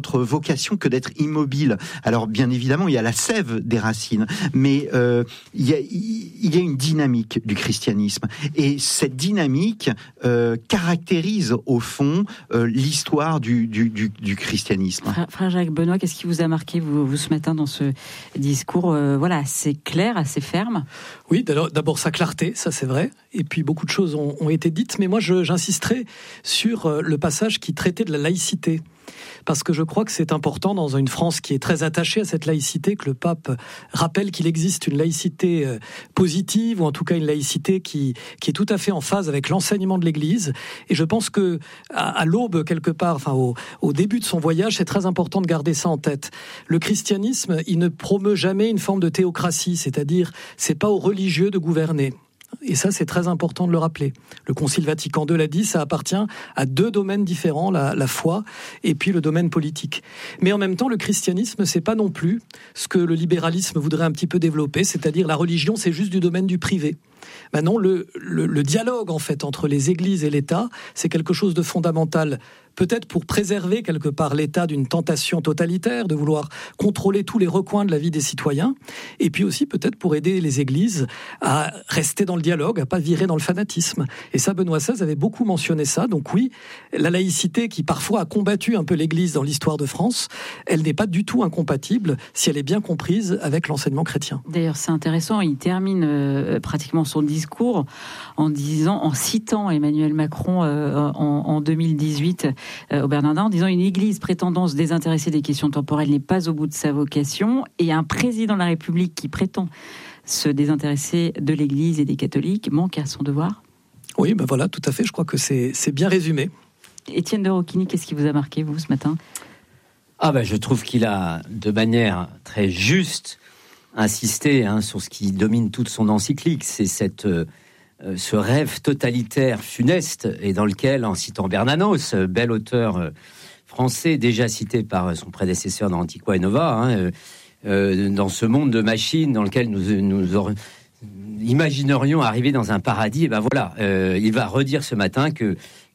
d'autre vocation que d'être immobile. Alors bien évidemment, il y a la sève des racines, mais il y a une dynamique du christianisme, et cette dynamique caractérise au fond l'histoire du christianisme. Frère Jacques Benoît, qu'est-ce qui vous a marqué vous ce matin dans ce discours assez clair, assez ferme? Oui, d'abord sa clarté, ça c'est vrai, et puis beaucoup de choses ont été dites, mais moi j'insisterai sur le passage qui traitait de la laïcité. Parce que je crois que c'est important dans une France qui est très attachée à cette laïcité, que le pape rappelle qu'il existe une laïcité positive, ou en tout cas une laïcité qui est tout à fait en phase avec l'enseignement de l'Église. Et je pense que à l'aube, quelque part, au début de son voyage, c'est très important de garder ça en tête. Le christianisme, il ne promeut jamais une forme de théocratie, c'est-à-dire c'est pas aux religieux de gouverner. Et ça, c'est très important de le rappeler. Le Concile Vatican II l'a dit, ça appartient à deux domaines différents, la foi et puis le domaine politique. Mais en même temps, le christianisme, c'est pas non plus ce que le libéralisme voudrait un petit peu développer, c'est-à-dire la religion, c'est juste du domaine du privé. Maintenant, le dialogue, en fait, entre les églises et l'État, c'est quelque chose de fondamental. Peut-être pour préserver quelque part l'État d'une tentation totalitaire, de vouloir contrôler tous les recoins de la vie des citoyens, et puis aussi peut-être pour aider les églises à rester dans le dialogue, à pas virer dans le fanatisme. Et ça, Benoît XVI avait beaucoup mentionné ça. Donc oui, la laïcité qui parfois a combattu un peu l'Église dans l'histoire de France, elle n'est pas du tout incompatible si elle est bien comprise avec l'enseignement chrétien. D'ailleurs, c'est intéressant, il termine pratiquement son discours en citant Emmanuel Macron en 2018 au Bernardin, en disant: une église prétendant se désintéresser des questions temporelles n'est pas au bout de sa vocation, et un président de la République qui prétend se désintéresser de l'église et des catholiques manque à son devoir. Oui, ben voilà, tout à fait, je crois que c'est bien résumé. Étienne de Roquigny, qu'est-ce qui vous a marqué, vous, ce matin? Je trouve qu'il a, de manière très juste, insisté sur ce qui domine toute son encyclique, c'est ce rêve totalitaire funeste, et dans lequel, en citant Bernanos, bel auteur français déjà cité par son prédécesseur dans Antiqua et Nova, dans ce monde de machines dans lequel nous imaginerions arriver dans un paradis, il va redire ce matin que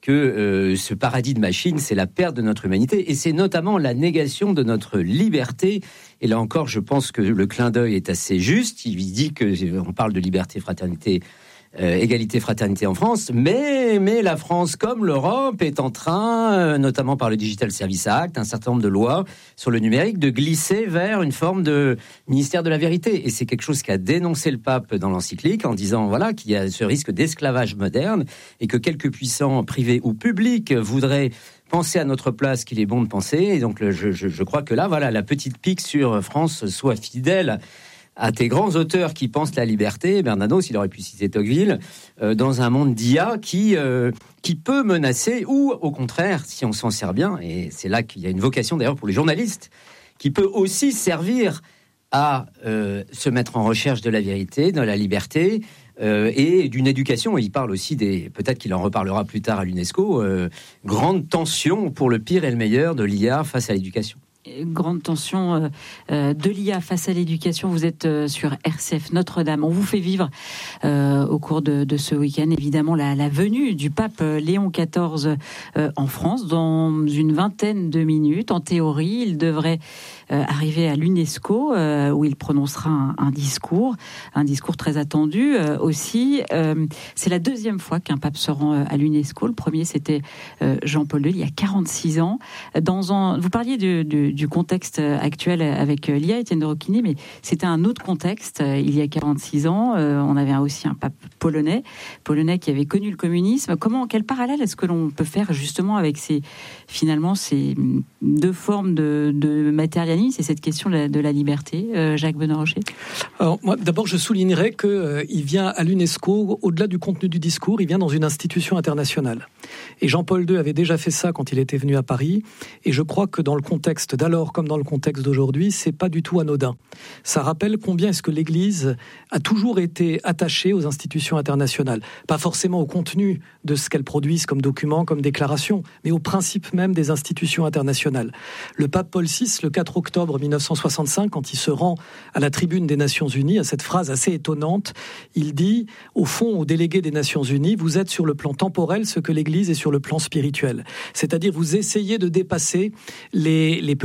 ce paradis de machines, c'est la perte de notre humanité, et c'est notamment la négation de notre liberté. Et là encore, je pense que le clin d'œil est assez juste. Il dit qu'on parle de liberté, fraternité, égalité, fraternité en France, mais la France, comme l'Europe, est en train, notamment par le Digital Services Act, un certain nombre de lois sur le numérique, de glisser vers une forme de ministère de la vérité. Et c'est quelque chose qu'a dénoncé le pape dans l'encyclique, en disant qu'il y a ce risque d'esclavage moderne, et que quelques puissants privés ou publics voudraient penser à notre place qu'il est bon de penser. Et donc je crois que là, la petite pique sur France soit fidèle à tes grands auteurs qui pensent la liberté. Bernanos, il aurait pu citer Tocqueville, dans un monde d'IA qui peut menacer, ou au contraire, si on s'en sert bien, et c'est là qu'il y a une vocation d'ailleurs pour les journalistes, qui peut aussi servir à se mettre en recherche de la vérité, de la liberté, et d'une éducation. Et il parle aussi peut-être qu'il en reparlera plus tard à l'UNESCO, grande tension pour le pire et le meilleur de l'IA face à l'éducation. Grande tension de l'IA face à l'éducation. Vous êtes sur RCF Notre-Dame. On vous fait vivre au cours de ce week-end, évidemment, la venue du pape Léon XIV en France dans une vingtaine de minutes. En théorie, il devrait arriver à l'UNESCO où il prononcera un discours très attendu aussi. C'est la deuxième fois qu'un pape se rend à l'UNESCO. Le premier, c'était Jean-Paul II, il y a 46 ans. Vous parliez du contexte actuel avec l'IA, Étienne de Roquigny, mais c'était un autre contexte. Il y a 46 ans, on avait aussi un pape polonais qui avait connu le communisme. Quel parallèle est-ce que l'on peut faire justement avec ces deux formes de matérialisme et cette question de la liberté, Jacques Benoît-Rocher? Alors, moi, d'abord, je soulignerais qu'il vient à l'UNESCO, au-delà du contenu du discours, il vient dans une institution internationale. Et Jean-Paul II avait déjà fait ça quand il était venu à Paris, et je crois que dans le contexte d'alors comme dans le contexte d'aujourd'hui, c'est pas du tout anodin. Ça rappelle combien est-ce que l'Église a toujours été attachée aux institutions internationales. Pas forcément au contenu de ce qu'elles produisent comme documents, comme déclarations, mais au principe même des institutions internationales. Le pape Paul VI, le 4 octobre 1965, quand il se rend à la tribune des Nations Unies, à cette phrase assez étonnante, il dit, au fond, aux délégués des Nations Unies, vous êtes sur le plan temporel ce que l'Église est sur le plan spirituel. C'est-à-dire, vous essayez de dépasser les